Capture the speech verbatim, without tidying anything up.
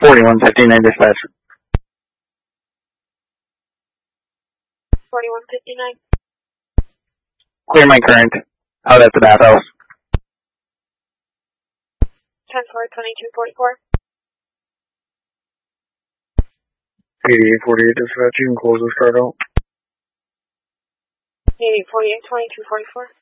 forty-one fifty-nine dispatch. forty-one fifty-nine. Clear my current. Out at the bathhouse. ten four twenty-two forty-four. eighty-eight forty-eight dispatch, you can close the start out. eighty-eight forty-eight twenty-two forty-four.